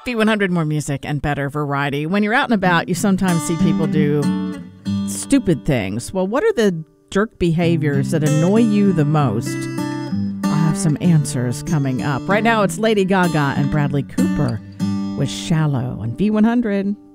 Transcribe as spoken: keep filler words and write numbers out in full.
B one hundred, more music and better variety. When you're out and about, you sometimes see people do stupid things. Well, what are the jerk behaviors that annoy you the most? I'll have some answers coming up. Right now, it's Lady Gaga and Bradley Cooper with Shallow on B one hundred.